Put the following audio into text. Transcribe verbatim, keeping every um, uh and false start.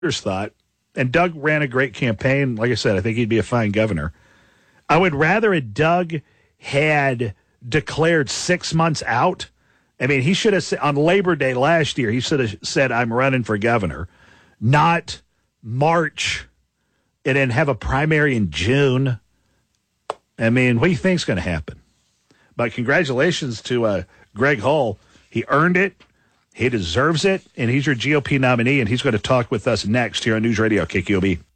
thought, and Doug ran a great campaign. Like I said, I think he'd be a fine governor. I would rather a Doug had declared six months out. I mean, he should have said on Labor Day last year, he should have said, I'm running for governor, not March and then have a primary in June. I mean, what do you think's going to happen? But congratulations to uh, Greg Hull. He earned it. He deserves it. And he's your G O P nominee, and he's going to talk with us next here on News Radio K Q O B.